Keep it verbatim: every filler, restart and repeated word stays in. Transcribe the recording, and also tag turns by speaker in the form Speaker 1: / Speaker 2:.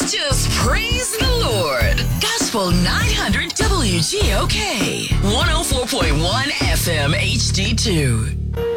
Speaker 1: Just praise the Lord. Gospel nine hundred W G O K. one oh four point one F M H D two.